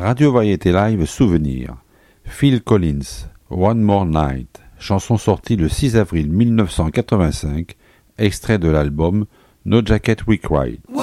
Radio Variété Live Souvenir. Phil Collins, One More Night, chanson sortie le 6 avril 1985, extrait de l'album No Jacket We Cried.